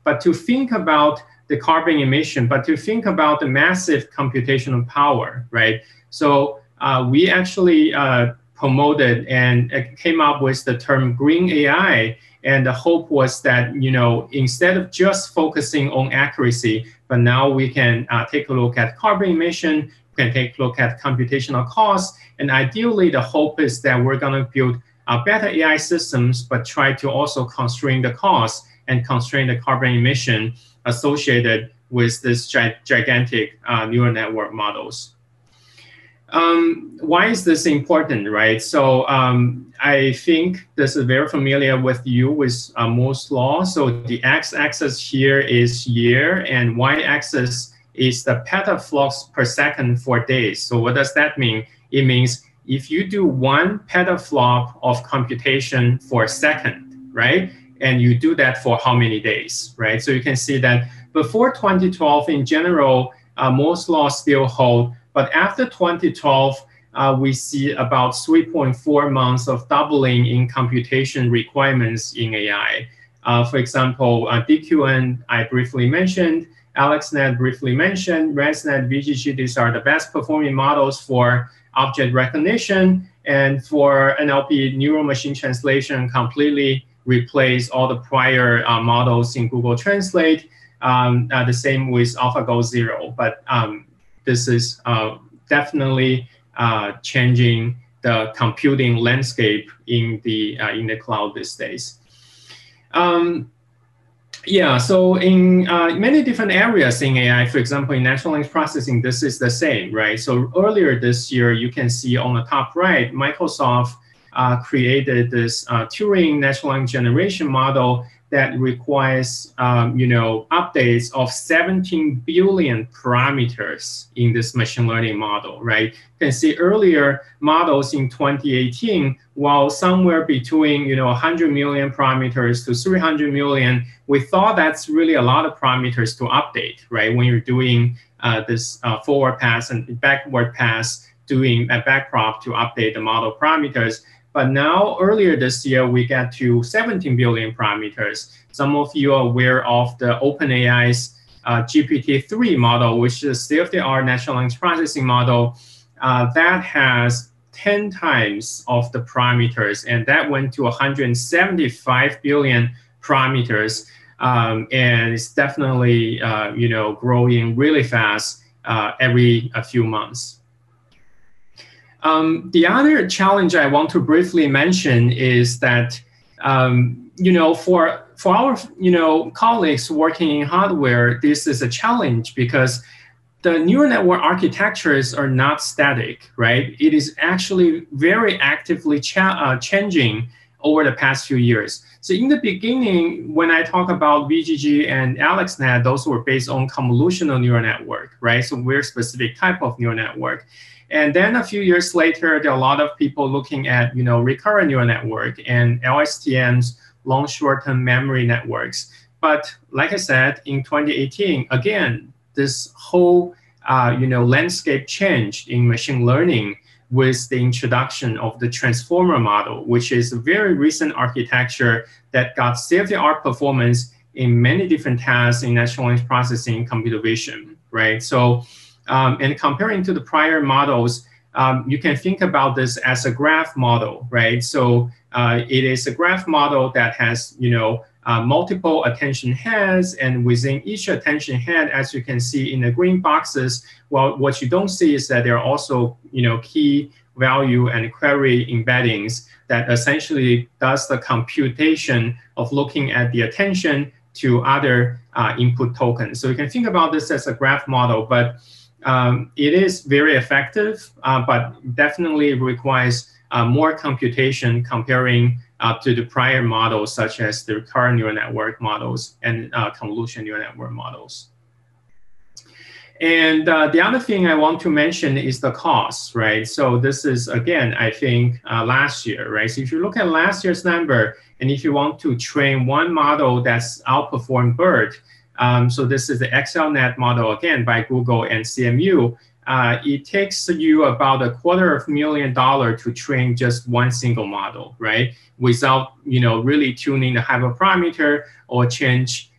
but to think about the carbon emission, but to think about the massive computational power, right? So we actually promoted and came up with the term green AI. And the hope was that, instead of just focusing on accuracy, but now we can take a look at carbon emission, we can take a look at computational costs. And ideally, the hope is that we're going to build better AI systems, but try to also constrain the cost and constrain the carbon emission associated with this gigantic neural network models. Why is this important, right? So I think this is very familiar with you with Moore's law. So the x-axis here is year, and y-axis is the petaflops per second for days. So what does that mean? It means if you do 1 petaflop of computation for a second, right? And you do that for how many days, right? So you can see that before 2012, in general, Moore's law still hold. But after 2012, we see about 3.4 months of doubling in computation requirements in AI. For example, DQN, I briefly mentioned, AlexNet briefly mentioned, ResNet, VGG, these are the best performing models for object recognition, and for NLP, neural machine translation, completely replace all the prior models in Google Translate. The same with AlphaGo Zero, but this is definitely changing the computing landscape in the cloud these days. Yeah, so in many different areas in AI, for example, in natural language processing, this is the same, right? So earlier this year, you can see on the top right, Microsoft created this Turing natural language generation model that requires, updates of 17 billion parameters in this machine learning model, right? You can see earlier models in 2018, while somewhere between, 100 million parameters to 300 million, we thought that's really a lot of parameters to update, right? When you're doing this forward pass and backward pass, doing a backprop to update the model parameters. But now, earlier this year, we got to 17 billion parameters. Some of you are aware of the OpenAI's GPT-3 model, which is state-of-the-art natural language processing model that has 10 times of the parameters, and that went to 175 billion parameters, and it's definitely growing really fast every few months. The other challenge I want to briefly mention is that, for our, colleagues working in hardware, this is a challenge because the neural network architectures are not static, right? It is actually very actively changing over the past few years. So in the beginning, when I talk about VGG and AlexNet, those were based on convolutional neural network, right? So very specific type of neural network. And then a few years later, there are a lot of people looking at, recurrent neural network and LSTMs, long short-term memory networks. But like I said, in 2018, again, this whole, landscape changed in machine learning with the introduction of the transformer model, which is a very recent architecture that got state-of-the-art performance in many different tasks in natural language processing and computer vision, right? So, and comparing to the prior models, you can think about this as a graph model, right? So it is a graph model that has, multiple attention heads, and within each attention head, as you can see in the green boxes, well, what you don't see is that there are also, key value and query embeddings that essentially does the computation of looking at the attention to other input tokens. So you can think about this as a graph model, but it is very effective, but definitely requires more computation comparing to the prior models, such as the recurrent neural network models and convolutional neural network models. And the other thing I want to mention is the cost, right? So this is, again, I think last year, right? So if you look at last year's number, and if you want to train one model that's outperformed BERT, so this is the XLNet model, again, by Google and CMU. It takes you about $250,000 to train just one single model, right? Without, really tuning the hyperparameter or change